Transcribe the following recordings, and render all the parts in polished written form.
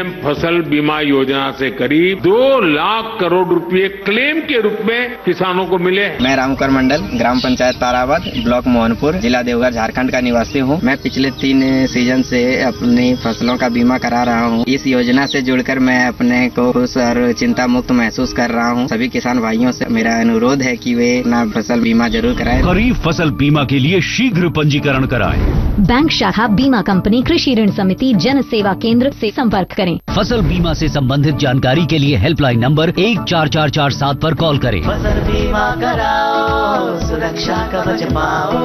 फसल बीमा योजना से करीब 2 लाख करोड़ रुपए क्लेम के रूप में किसानों को मिले। मैं रामकर मंडल, ग्राम पंचायत ताराबाद, ब्लॉक मोहनपुर, जिला देवघर, झारखंड का निवासी हूँ। मैं पिछले 3 सीजन से अपनी फसलों का बीमा करा रहा हूँ। इस योजना से जुड़कर मैं अपने को खुश और चिंता मुक्त महसूस कर रहा हूँ। सभी किसान भाइयों से मेरा अनुरोध है कि वे अपना फसल बीमा जरूर कराएं। खरीफ फसल बीमा के लिए शीघ्र पंजीकरण कराएं। बैंक शाखा, बीमा कंपनी, कृषि ऋण समिति, जन सेवा केंद्र से संपर्क करें। फसल बीमा से संबंधित जानकारी के लिए हेल्पलाइन नंबर 14447 पर कॉल करें। फसल बीमा कराओ, सुरक्षा कवच पाओ।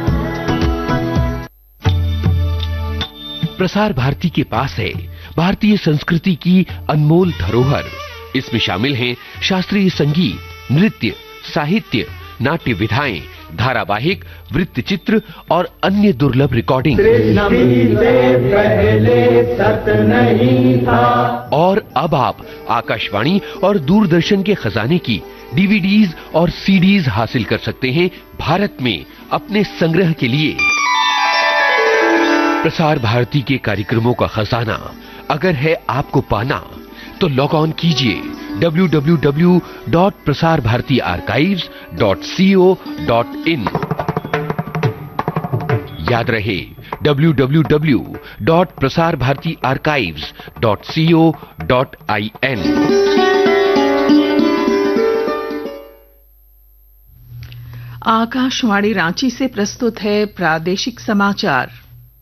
प्रसार भारती के पास है भारतीय संस्कृति की अनमोल धरोहर। इसमें शामिल हैं शास्त्रीय संगीत, नृत्य, साहित्य, नाट्य विधाएं, धारावाहिक, वृत्त चित्र और अन्य दुर्लभ रिकॉर्डिंग। और अब आप आकाशवाणी और दूरदर्शन के खजाने की डीवीडीज और सीडीज हासिल कर सकते हैं भारत में अपने संग्रह के लिए। प्रसार भारती के कार्यक्रमों का खजाना अगर है आपको पाना, तो लॉग ऑन कीजिए www.prasarbhartiarchives.co.in। याद रहे www.prasarbhartiarchives.co.in। आकाशवाणी रांची से प्रस्तुत है प्रादेशिक समाचार।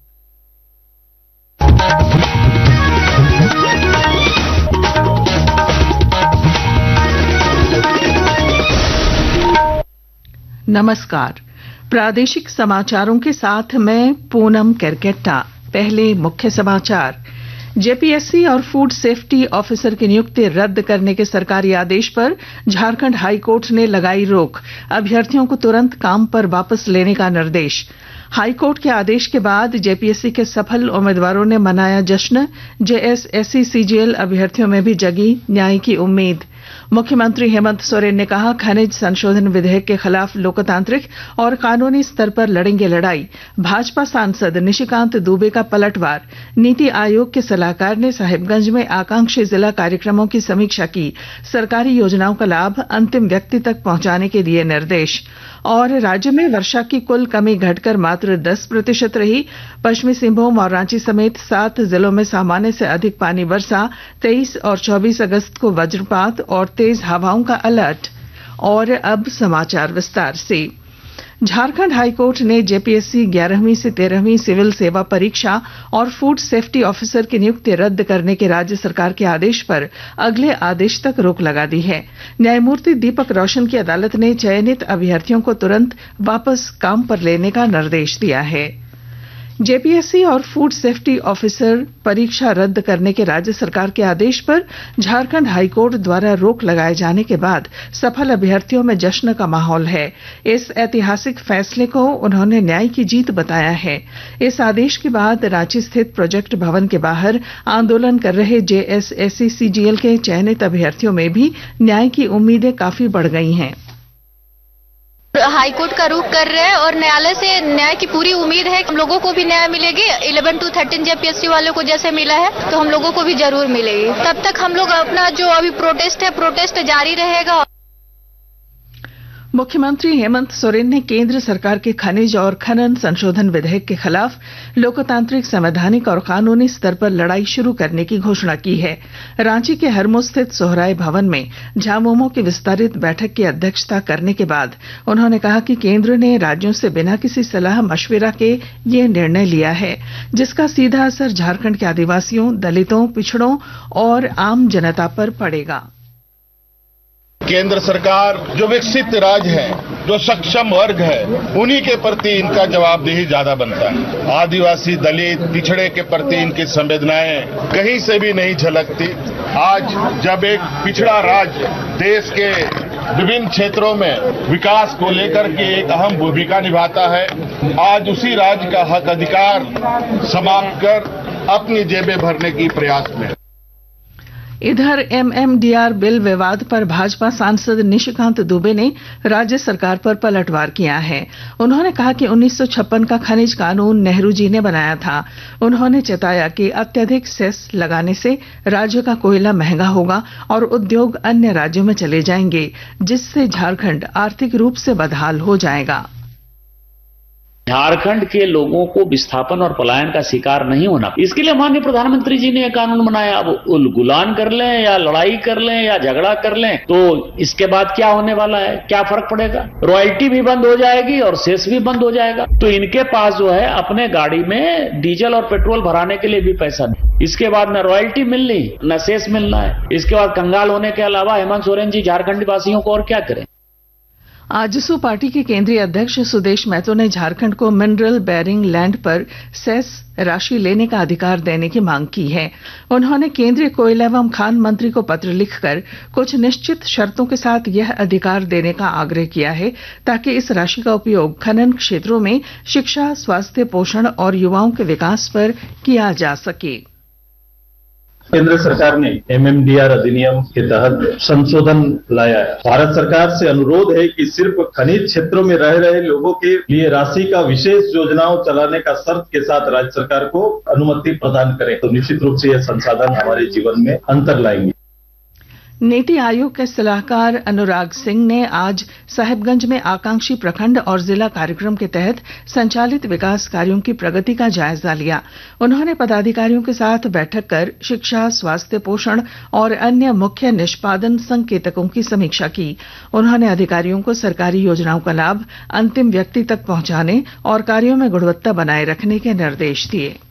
नमस्कार, प्रादेशिक समाचारों के साथ मैं पूनम केरकेट्टा। पहले मुख्य समाचार। जेपीएससी और फूड सेफ्टी ऑफिसर की नियुक्ति रद्द करने के सरकारी आदेश पर झारखंड हाई कोर्ट ने लगाई रोक। अभ्यर्थियों को तुरंत काम पर वापस लेने का निर्देश। हाईकोर्ट के आदेश के बाद जेपीएससी के सफल उम्मीदवारों ने मनाया जश्न। जेएसएससी सीजीएल अभ्यर्थियों में भी जगी न्याय की उम्मीद। मुख्यमंत्री हेमंत सोरेन ने कहा, खनिज संशोधन विधेयक के खिलाफ लोकतांत्रिक और कानूनी स्तर पर लड़ेंगे लड़ाई। भाजपा सांसद निशिकांत दुबे का पलटवार। नीति आयोग के सलाहकार ने साहिबगंज में आकांक्षी जिला कार्यक्रमों की समीक्षा की। सरकारी योजनाओं का लाभ अंतिम व्यक्ति तक पहुंचाने के दिए निर्देश। और राज्य में वर्षा की कुल कमी घटकर मात्र 10% रही। पश्चिमी सिंहभूम और रांची समेत 7 जिलों में सामान्य से अधिक पानी बरसा। 23 और 24 अगस्त को वज्रपात और तेज हवाओं का अलर्ट। और अब समाचार विस्तार से। झारखंड हाईकोर्ट ने जेपीएससी 11वीं से 13वीं सिविल सेवा परीक्षा और फूड सेफ्टी ऑफिसर की नियुक्ति रद्द करने के राज्य सरकार के आदेश पर अगले आदेश तक रोक लगा दी है। न्यायमूर्ति दीपक रोशन की अदालत ने चयनित अभ्यर्थियों को तुरंत वापस काम पर लेने का निर्देश दिया है। जेपीएससी और फूड सेफ्टी ऑफिसर परीक्षा रद्द करने के राज्य सरकार के आदेश पर झारखंड हाईकोर्ट द्वारा रोक लगाए जाने के बाद सफल अभ्यर्थियों में जश्न का माहौल है। इस ऐतिहासिक फैसले को उन्होंने न्याय की जीत बताया है। इस आदेश के बाद रांची स्थित प्रोजेक्ट भवन के बाहर आंदोलन कर रहे जेएसएससी सीजीएल के चयनित अभ्यर्थियों में भी न्याय की उम्मीदें काफी बढ़ गई हैं। हाईकोर्ट का रुख कर रहे हैं और न्यायालय से न्याय की पूरी उम्मीद है। हम लोगों को भी न्याय मिलेगी। 11 to 13 जेपीएससी वालों को जैसे मिला है तो हम लोगों को भी जरूर मिलेगी। तब तक हम लोग अपना जो अभी प्रोटेस्ट जारी रहेगा। मुख्यमंत्री हेमंत सोरेन ने केंद्र सरकार के खनिज और खनन संशोधन विधेयक के खिलाफ लोकतांत्रिक, संवैधानिक और कानूनी स्तर पर लड़ाई शुरू करने की घोषणा की है। रांची के हरमो स्थित सोहराय भवन में झामुमो की विस्तारित बैठक की अध्यक्षता करने के बाद उन्होंने कहा कि केंद्र ने राज्यों से बिना किसी सलाह मशविरा के ये निर्णय लिया है, जिसका सीधा असर झारखंड के आदिवासियों, दलितों, पिछड़ों और आम जनता पर पड़ेगा। केंद्र सरकार जो विकसित राज्य है, जो सक्षम वर्ग है, उन्हीं के प्रति इनका जवाबदेही ज्यादा बनता है। आदिवासी, दलित, पिछड़े के प्रति इनकी संवेदनाएं कहीं से भी नहीं झलकती। आज जब एक पिछड़ा राज्य देश के विभिन्न क्षेत्रों में विकास को लेकर के एक अहम भूमिका निभाता है, आज उसी राज्य का हक अधिकार समाप्त कर अपनी जेबें भरने की प्रयास में। इधर एमएमडीआर बिल विवाद पर भाजपा सांसद निशिकांत दुबे ने राज्य सरकार पर पलटवार किया है। उन्होंने कहा कि 1956 का खनिज कानून नेहरू जी ने बनाया था। उन्होंने चेताया कि अत्यधिक सेस लगाने से राज्य का कोयला महंगा होगा और उद्योग अन्य राज्यों में चले जाएंगे, जिससे झारखंड आर्थिक रूप से बदहाल हो जाएगा। झारखंड के लोगों को विस्थापन और पलायन का शिकार नहीं होना, इसके लिए माननीय प्रधानमंत्री जी ने यह कानून बनाया। अब उलगुलान कर लें या लड़ाई कर लें या झगड़ा कर लें तो इसके बाद क्या होने वाला है, क्या फर्क पड़ेगा? रॉयल्टी भी बंद हो जाएगी और सेस भी बंद हो जाएगा। तो इनके पास जो है अपने गाड़ी में डीजल और पेट्रोल भराने के लिए भी पैसा नहीं। इसके बाद न रॉयल्टी मिलनी न सेस मिलना है। इसके बाद कंगाल होने के अलावा हेमंत सोरेन जी झारखंड वासियों को और क्या करें। आजसू पार्टी के केंद्रीय अध्यक्ष सुदेश महतो ने झारखंड को मिनरल बेयरिंग लैंड पर सेस राशि लेने का अधिकार देने की मांग की है। उन्होंने केंद्रीय कोयला एवं खान मंत्री को पत्र लिखकर कुछ निश्चित शर्तों के साथ यह अधिकार देने का आग्रह किया है, ताकि इस राशि का उपयोग खनन क्षेत्रों में शिक्षा, स्वास्थ्य, पोषण और युवाओं के विकास पर किया जा सके। केंद्र सरकार ने एमएमडीआर अधिनियम के तहत संशोधन लाया है। भारत सरकार से अनुरोध है कि सिर्फ खनिज क्षेत्रों में रह रहे लोगों के लिए राशि का विशेष योजनाओं चलाने का शर्त के साथ राज्य सरकार को अनुमति प्रदान करे, तो निश्चित रूप से यह संसाधन हमारे जीवन में अंतर लाएंगे। नीति आयोग के सलाहकार अनुराग सिंह ने आज साहिबगंज में आकांक्षी प्रखंड और जिला कार्यक्रम के तहत संचालित विकास कार्यों की प्रगति का जायजा लिया। उन्होंने पदाधिकारियों के साथ बैठक कर शिक्षा, स्वास्थ्य, पोषण और अन्य मुख्य निष्पादन संकेतकों की समीक्षा की। उन्होंने अधिकारियों को सरकारी योजनाओं का लाभ अंतिम व्यक्ति तक पहुंचाने और कार्यों में गुणवत्ता बनाए रखने के निर्देश दिए।